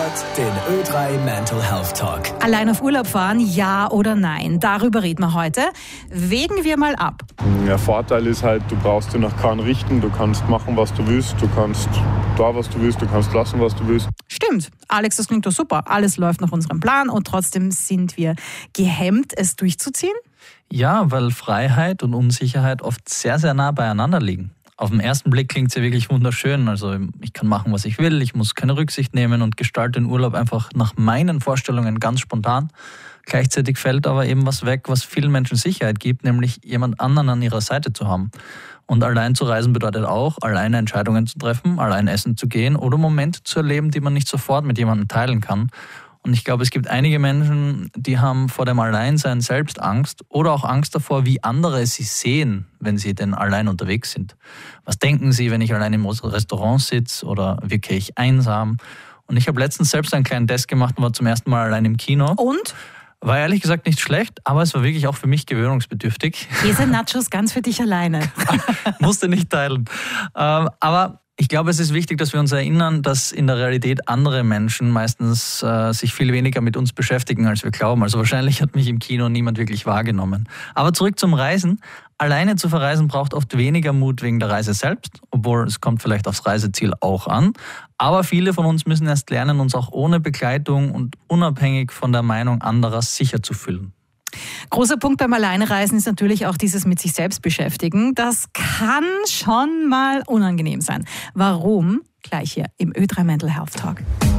hört den Ö3 Mental Health Talk. Allein auf Urlaub fahren, ja oder nein? Darüber reden wir heute. Wägen wir mal ab. Der Vorteil ist halt, du brauchst dich nach keinen richten. Du kannst machen, was du willst. Du kannst da, was du willst. Du kannst lassen, was du willst. Stimmt. Alex, das klingt doch super. Alles läuft nach unserem Plan und trotzdem sind wir gehemmt, es durchzuziehen? Ja, weil Freiheit und Unsicherheit oft sehr, sehr nah beieinander liegen. Auf den ersten Blick klingt es ja wirklich wunderschön. Also ich kann machen, was ich will, ich muss keine Rücksicht nehmen und gestalte den Urlaub einfach nach meinen Vorstellungen ganz spontan. Gleichzeitig fällt aber eben was weg, was vielen Menschen Sicherheit gibt, nämlich jemand anderen an ihrer Seite zu haben. Und allein zu reisen bedeutet auch, alleine Entscheidungen zu treffen, allein essen zu gehen oder Momente zu erleben, die man nicht sofort mit jemandem teilen kann. Und ich glaube, es gibt einige Menschen, die haben vor dem Alleinsein selbst Angst oder auch Angst davor, wie andere sie sehen, wenn sie denn allein unterwegs sind. Was denken sie, wenn ich allein im Restaurant sitze oder wirke ich einsam? Und ich habe letztens selbst einen kleinen Test gemacht und war zum ersten Mal allein im Kino. Und? War ehrlich gesagt nicht schlecht, aber es war wirklich auch für mich gewöhnungsbedürftig. Käse-Nachos ganz für dich alleine. Musste nicht teilen. Aber ich glaube, es ist wichtig, dass wir uns erinnern, dass in der Realität andere Menschen meistens sich viel weniger mit uns beschäftigen, als wir glauben. Also wahrscheinlich hat mich im Kino niemand wirklich wahrgenommen. Aber zurück zum Reisen. Alleine zu verreisen braucht oft weniger Mut wegen der Reise selbst, obwohl es kommt vielleicht aufs Reiseziel auch an. Aber viele von uns müssen erst lernen, uns auch ohne Begleitung und unabhängig von der Meinung anderer sicher zu fühlen. Großer Punkt beim Alleinereisen ist natürlich auch dieses mit sich selbst beschäftigen. Das kann schon mal unangenehm sein. Warum? Gleich hier im Ö3 Mental Health Talk.